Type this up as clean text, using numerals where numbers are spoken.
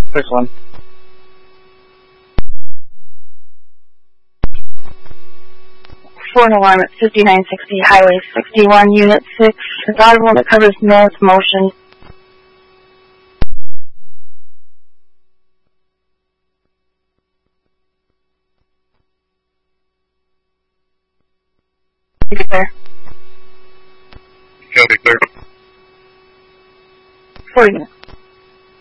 6-1. An alarm at 5960 Highway 61, Unit 6, is audible that covers north motion. Clear. Copy, clear. 40 minutes.